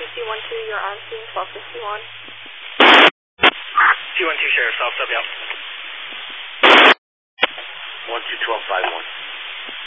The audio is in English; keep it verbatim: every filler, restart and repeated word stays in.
T C one two, you're on scene, twelve fifty-one. T one two, Sheriff, South Sub, yep. one two twelve five one.